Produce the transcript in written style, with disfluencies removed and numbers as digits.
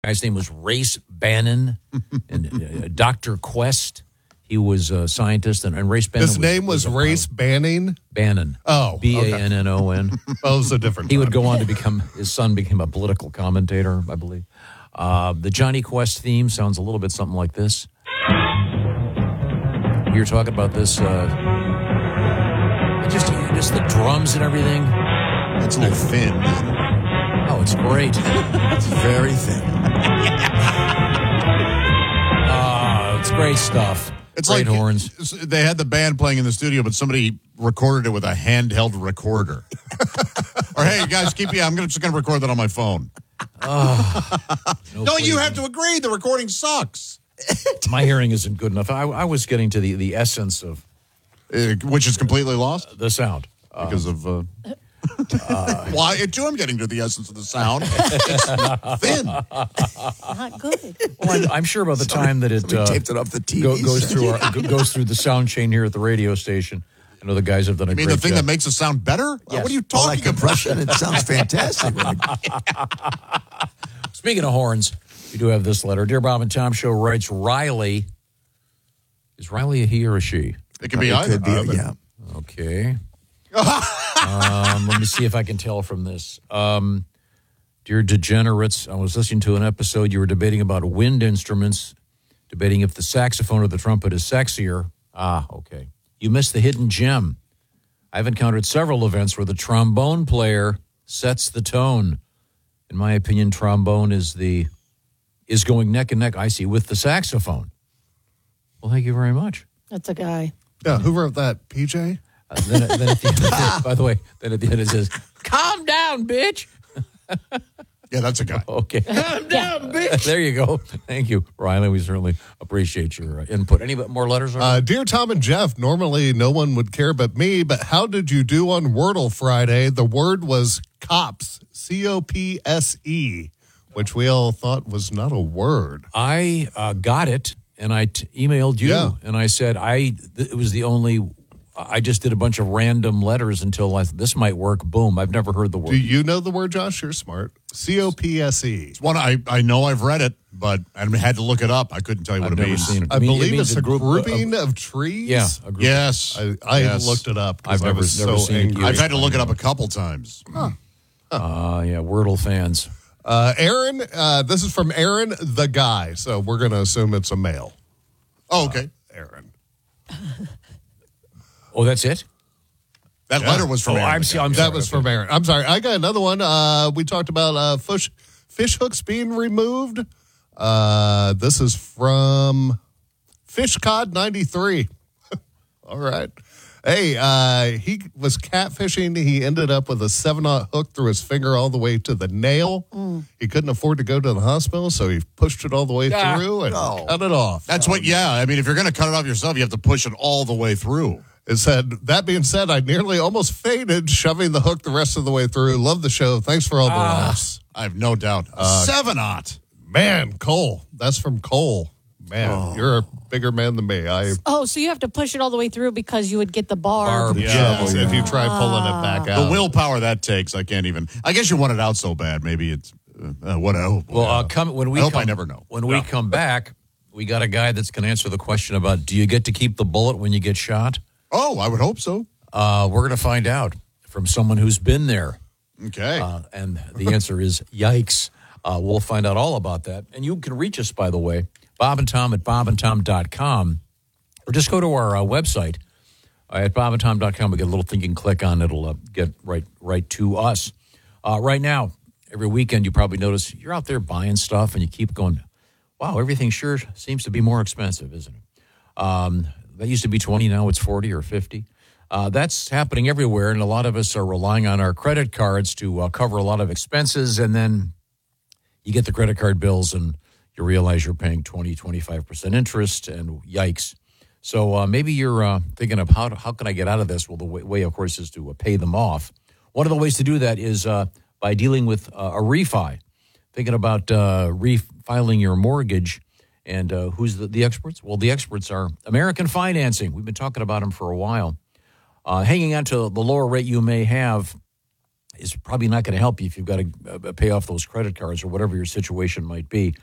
Guy's name was Race Bannon, and Dr. Quest. He was a scientist, and Race Bannon. His name was Race Banning? Bannon. Oh, Bannon. Oh, it was a different He time. would go on to his son became a political commentator, I believe. The Johnny Quest theme sounds a little bit something like this. We were talking about this, just the drums and everything. It's a little thin, isn't it? Oh, it's great. It's very thin. It's great stuff. It's great like horns. They had the band playing in the studio, but somebody recorded it with a handheld recorder. Or, hey, guys, I'm just going to record that on my phone. Don't you have to agree? The recording sucks. My hearing isn't good enough. I was getting to the essence of... which is completely lost? The sound. Because of... why? I'm getting to the essence of the sound. It's thin. Not good. Well, I'm sure by the time that it taped it off the TV goes through the sound chain here at the radio station, I know the guys have done a great job. The thing that makes it sound better? Yes. What are you talking about? Compression, it sounds fantastic. Speaking of horns, we do have this letter. Dear Bob and Tom Show writes Riley. Is Riley a he or a she? It can be either. Could be, yeah. Okay. Let me see if I can tell from this. Dear degenerates, I was listening to an episode. You were debating about wind instruments, debating if the saxophone or the trumpet is sexier. Okay. You missed the hidden gem. I've encountered several events where the trombone player sets the tone. In my opinion, trombone is going neck and neck, I see, with the saxophone. Well, thank you very much. That's a guy. Yeah, who wrote that? PJ? Then at the end, by the way, then at the end it says, "Calm down, bitch." Yeah, that's a guy. Okay. Calm down, bitch. There you go. Thank you, Riley. We certainly appreciate your input. Any more letters? Dear Tom and Jeff, normally no one would care but me, but how did you do on Wordle Friday? The word was cops, C-O-P-S-E, which we all thought was not a word. I got it, and I emailed you, and I said it was the only... I just did a bunch of random letters until this might work. Boom. I've never heard the word. Do you know the word, Josh? You're smart. C-O-P-S-E. It's one I know I've read it, but I had to look it up. I couldn't tell you what I've it never means. seen it. I believe means it's a grouping of trees. Yeah. A group. Yes. I looked it up. I've never seen it angry. either. I've had to look it up a couple times. Yeah, Wordle fans. Aaron, this is from Aaron, the guy. So we're going to assume it's a male. Oh, okay. Aaron. Oh, that's it? That letter was from Aaron. I'm That sorry. was from Aaron. I'm sorry. I got another one. We talked about fish hooks being removed. This is from FishCod93. All right. Hey, he was catfishing. He ended up with a 7/0 hook through his finger all the way to the nail. He couldn't afford to go to the hospital, so he pushed it all the way through and cut it off. That's what, I mean, if you're going to cut it off yourself, you have to push it all the way through. It said, that being said, I nearly almost fainted shoving the hook the rest of the way through. Love the show. Thanks for all the laughs. I have no doubt. 7/0. Man, Cole. That's from Cole. Man, you're a bigger man than me. So you have to push it all the way through because you would get the barb. Yes, if you try pulling it back out. The willpower that takes, I can't even. I guess you want it out so bad. Maybe it's what? Well, I never know. When we come back, we got a guy that's going to answer the question about: do you get to keep the bullet when you get shot? Oh, I would hope so. We're going to find out from someone who's been there. Okay. And the answer is yikes. We'll find out all about that. And you can reach us, by the way, Bob and Tom at bobandtom.com, or just go to our website at bobandtom.com. We get a little thinking click on it. It'll get right to us. Right now, every weekend, you probably notice you're out there buying stuff and you keep going, wow, everything sure seems to be more expensive, isn't it? That used to be 20, now it's 40 or 50. That's happening everywhere, and a lot of us are relying on our credit cards to cover a lot of expenses, and then you get the credit card bills, and you realize you're paying 20, 25% interest, and yikes. So maybe you're thinking of how can I get out of this? Well, the way, of course, is to pay them off. One of the ways to do that is by dealing with a refi, thinking about refiling your mortgage. And who's the experts? Well, the experts are American Financing. We've been talking about them for a while. Hanging on to the lower rate you may have is probably not going to help you if you've got to pay off those credit cards or whatever your situation might be.